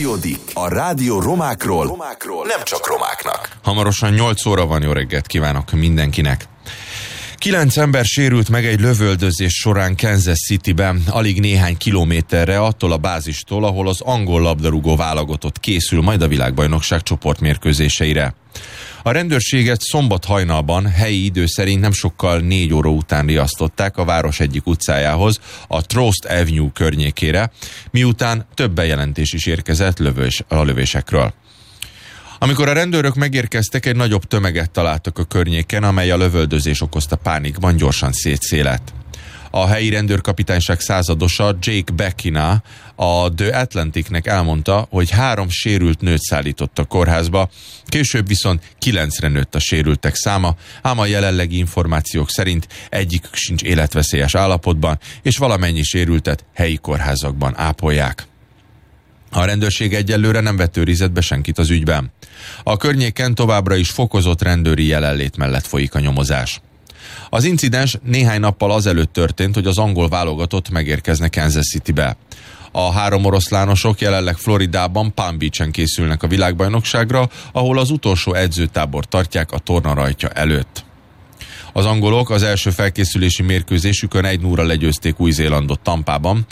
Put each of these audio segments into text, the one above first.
Rádió Dick. A rádió romákról nem csak romáknak. Hamarosan 8 óra van, jó reggelt kívánok mindenkinek. 9 ember sérült meg egy lövöldözés során Kansas Cityben, alig néhány kilométerre attól a bázistól, ahol az angol labdarúgó válogatott készül majd a világbajnokság csoportmérkőzéseire. A rendőrséget szombat hajnalban helyi idő szerint nem sokkal 4 óra után riasztották a város egyik utcájához, a Trost Avenue környékére, miután több bejelentés is érkezett a lövésekről. Amikor a rendőrök megérkeztek, egy nagyobb tömeget találtak a környéken, amely a lövöldözés okozta pánikban gyorsan szétszélett. A helyi rendőrkapitányság századosa Jake Beckina a The Atlanticnek elmondta, hogy 3 sérült nőt szállított a kórházba, később viszont 9-re nőtt a sérültek száma, ám a jelenlegi információk szerint egyikük sincs életveszélyes állapotban, és valamennyi sérültet helyi kórházakban ápolják. A rendőrség egyelőre nem vett őrizetbe senkit az ügyben. A környéken továbbra is fokozott rendőri jelenlét mellett folyik a nyomozás. Az incidens néhány nappal azelőtt történt, hogy az angol válogatott megérkezne Kansas Citybe. A 3 oroszlánosok jelenleg Floridában, Palm Beach-en készülnek a világbajnokságra, ahol az utolsó edzőtábor tartják a tornarajtja előtt. Az angolok az első felkészülési mérkőzésükön 1-0-ra legyőzték Új-Zélandot Tampában,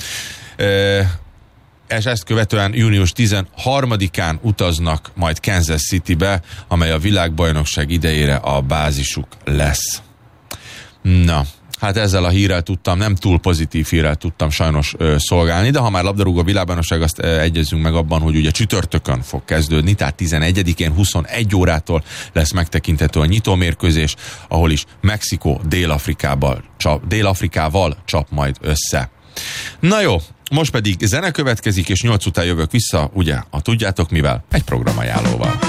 és ezt követően június 13-án utaznak majd Kansas Citybe, amely a világbajnokság idejére a bázisuk lesz. Na, hát ezzel a hírrel tudtam, nem túl pozitív hírrel tudtam sajnos szolgálni, de ha már labdarúgó világbajnokság, azt egyezünk meg abban, hogy ugye csütörtökön fog kezdődni, tehát 11-én 21 órától lesz megtekinthető a nyitómérkőzés, ahol is Mexikó Dél-Afrikával csap majd össze. Na jó, most pedig zene következik, és 8 után jövök vissza, ugye, tudjátok mivel? Egy programajánlóval.